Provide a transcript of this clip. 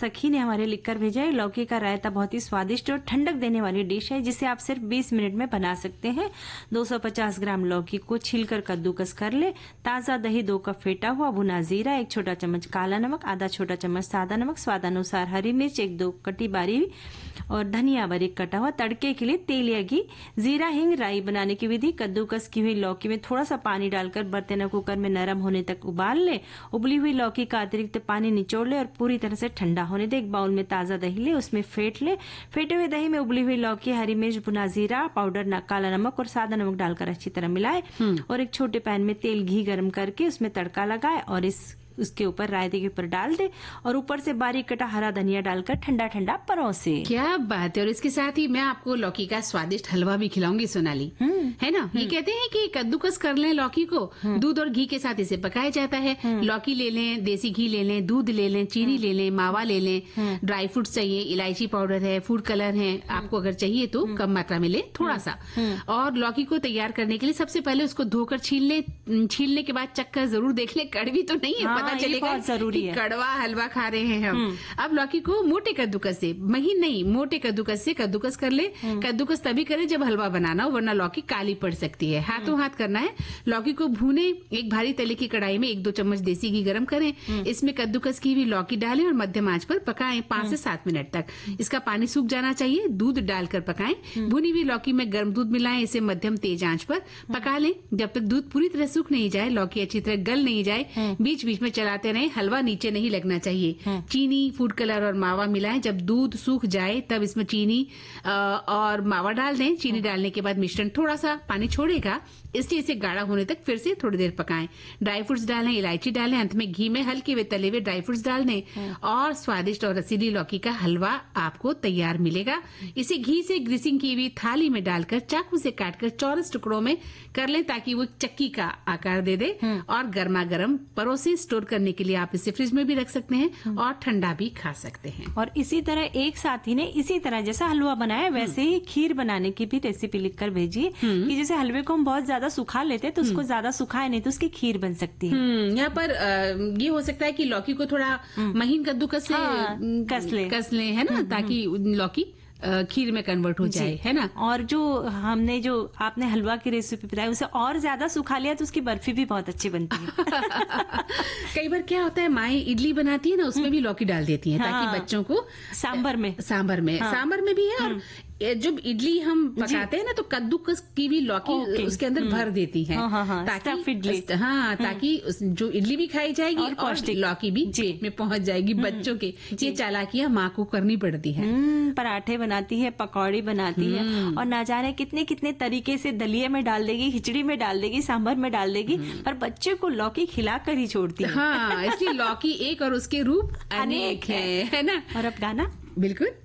सखी ने हमारे लिखकर भेजा है। लौकी का रायता बहुत ही स्वादिष्ट और ठंडक देने वाली डिश है जिसे आप सिर्फ 20 मिनट में बना सकते हैं। 250 ग्राम लौकी को छीलकर कद्दूकस कर ले। ताजा दही 2 कप फेटा हुआ भुना जीरा, 1 छोटा चम्मच काला नमक, आधा छोटा चम्मच सादा नमक, स्वादानुसार हरी मिर्च, 1-2 कटी बारी और धनिया बारीक कटा हुआ। तड़के के लिए तेल या घी, जीरा, हींग, राई। बनाने की विधि: कद्दूकस की हुई लौकी में थोड़ा सा पानी डालकर बर्तन या कुकर में नरम होने तक उबाल ले। उबली हुई लौकी का अतिरिक्त पानी निचोड़ ले और पूरी तरह से ठंडा होने दे। एक बाउल में ताजा दही ले, उसमें फेंट ले। फेंटे हुए दही में उबली हुई लौकी, हरी मिर्च, भुना जीरा पाउडर, काला नमक और सादा नमक डालकर अच्छी तरह मिलाए और एक छोटे पैन में तेल घी गर्म करके उसमें तड़का लगाए और उसके ऊपर रायते के ऊपर डाल दे और ऊपर से बारीक कटा हरा धनिया डालकर ठंडा ठंडा परोसे। क्या बात है। और इसके साथ ही मैं आपको लौकी का स्वादिष्ट हलवा भी खिलाऊंगी सोनाली, है ना। ये कहते हैं कि कद्दूकस कर लें लौकी को, दूध और घी के साथ इसे पकाया जाता है। लौकी ले लें, देसी घी ले लें, दूध ले लें, चीनी ले लें, मावा ले लें, ड्राई फ्रूट्स चाहिए, इलायची पाउडर है, फूड कलर है, आपको अगर चाहिए तो कम मात्रा में ले थोड़ा सा। और लौकी को तैयार करने के लिए सबसे पहले उसको धोकर छील लें। छीलने के बाद चक्कर जरूर देख लें, कड़वी तो नहीं है, पता चलेगा जरूरी कि है। कड़वा हलवा खा रहे हैं हम। अब लौकी को मोटे कद्दूकस से, महीन नहीं, मोटे कद्दूकस से कद्दूकस कर ले। कद्दूकस तभी करें जब हलवा बनाना हो, वरना लौकी काली पड़ सकती है। हाथों हाथ करना है। लौकी को भूने। एक भारी तले की कढ़ाई में 1-2 चम्मच देसी घी गरम करें। इसमें कद्दूकस की हुई लौकी डालें और मध्यम आंच पर पकाएं 5 से 7 मिनट तक। इसका पानी सूख जाना चाहिए। दूध डालकर पकाएं। भुनी हुई लौकी में गर्म दूध मिलाएं। इसे मध्यम तेज आंच पर पका लें जब तक दूध पूरी तरह सूख नहीं जाए, लौकी अच्छी तरह गल नहीं जाए। बीच बीच में चलाते रहें, हलवा नीचे नहीं लगना चाहिए। चीनी, फूड कलर और मावा मिलाएं। जब दूध सूख जाए तब इसमें चीनी और मावा डाल दें। चीनी डालने के बाद मिश्रण थोड़ा सा पानी छोड़ेगा, इसलिए इसे गाढ़ा होने तक फिर से थोड़ी देर पकाएं। ड्राई फ्रूट्स डालें, इलायची डालें, अंत में घी में हल्के हुए तले हुए ड्राई फ्रूट्स डाल दें और स्वादिष्ट और रसीली लौकी का हलवा आपको तैयार मिलेगा। इसे घी से ग्रीसिंग की हुई थाली में डालकर चाकू से काटकर चौरस टुकड़ों में कर लें ताकि वो चक्की का आकार दे दे और गर्मा गर्म परोसे। स्टोर करने के लिए आप इसे फ्रिज में भी रख सकते हैं और ठंडा भी खा सकते हैं। और इसी तरह एक साथी ने इसी तरह जैसा हलवा बनाया वैसे ही खीर बनाने की भी रेसिपी लिखकर भेजी कि जैसे हलवे को हम बहुत ज्यादा सुखा लेते हैं तो उसको ज्यादा सुखाए नहीं तो उसकी खीर बन सकती है। यहाँ पर ये हो सकता है कि लौकी को थोड़ा महीन कद्दूकस से कस ले, है ना, ताकि लौकी खीर में कन्वर्ट हो जाए, है ना। और जो आपने हलवा की रेसिपी बताई उसे और ज्यादा सुखा लिया तो उसकी बर्फी भी बहुत अच्छी बनती है। कई बार क्या होता है, माएं इडली बनाती है ना, उसमें भी लौकी डाल देती हैं ताकि बच्चों को सांबर में भी है। और जब इडली हम पकाते हैं ना तो कद्दूकस की भी लौकी उसके अंदर भर देती है ताकि जो इडली भी खाई जाएगी और लौकी भी पेट में पहुंच जाएगी बच्चों के। ये चालाकियां माँ को करनी पड़ती है। पराठे बनाती है, पकौड़ी बनाती है और ना जाने कितने कितने तरीके से दलिये में डाल देगी, खिचड़ी में डाल देगी, सांभर में डाल देगी, पर बच्चे को लौकी खिलाकर ही छोड़ती है। हाँ, इसलिए लौकी एक और उसके रूप अनेक है ना। और अब गाना बिल्कुल।